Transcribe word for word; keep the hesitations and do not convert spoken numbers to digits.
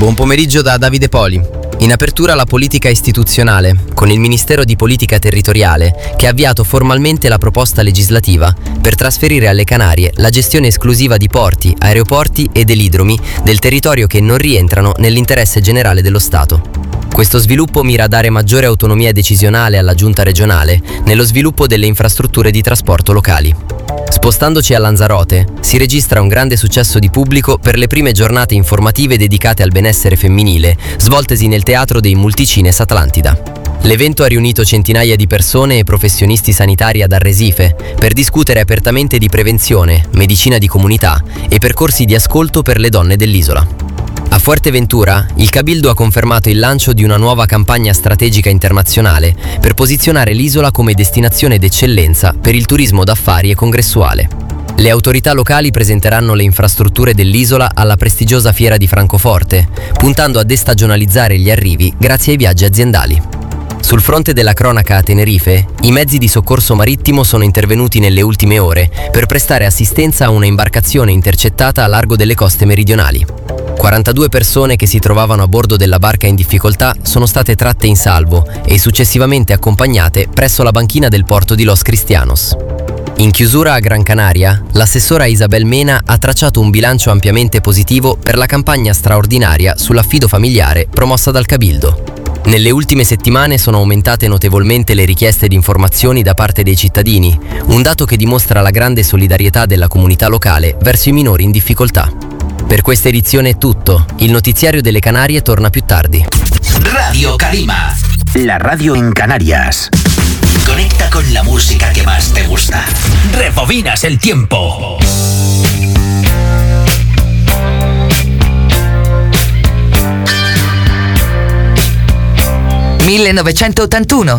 Buon pomeriggio da Davide Poli. In apertura la politica istituzionale, con il Ministero di Politica Territoriale, che ha avviato formalmente la proposta legislativa per trasferire alle Canarie la gestione esclusiva di porti, aeroporti e delidromi del territorio che non rientrano nell'interesse generale dello Stato. Questo sviluppo mira a dare maggiore autonomia decisionale alla giunta regionale nello sviluppo delle infrastrutture di trasporto locali. Spostandoci a Lanzarote, si registra un grande successo di pubblico per le prime giornate informative dedicate al benessere femminile, svoltesi nel Teatro dei Multicines Atlantida. L'evento ha riunito centinaia di persone e professionisti sanitari ad Arresife per discutere apertamente di prevenzione, medicina di comunità e percorsi di ascolto per le donne dell'isola. A Fuerteventura, il Cabildo ha confermato il lancio di una nuova campagna strategica internazionale per posizionare l'isola come destinazione d'eccellenza per il turismo d'affari e congressuale. Le autorità locali presenteranno le infrastrutture dell'isola alla prestigiosa fiera di Francoforte, puntando a destagionalizzare gli arrivi grazie ai viaggi aziendali. Sul fronte della cronaca a Tenerife, i mezzi di soccorso marittimo sono intervenuti nelle ultime ore per prestare assistenza a una imbarcazione intercettata a largo delle coste meridionali. quarantadue persone che si trovavano a bordo della barca in difficoltà sono state tratte in salvo e successivamente accompagnate presso la banchina del porto di Los Cristianos. In chiusura a Gran Canaria, l'assessora Isabel Mena ha tracciato un bilancio ampiamente positivo per la campagna straordinaria sull'affido familiare promossa dal Cabildo. Nelle ultime settimane sono aumentate notevolmente le richieste di informazioni da parte dei cittadini, un dato che dimostra la grande solidarietà della comunità locale verso i minori in difficoltà. Per questa edizione è tutto. Il notiziario delle Canarie torna più tardi. Radio Calima, la radio en Canarias. Conecta con la música que más te gusta. Rebobinas el tiempo. millenovecentottantuno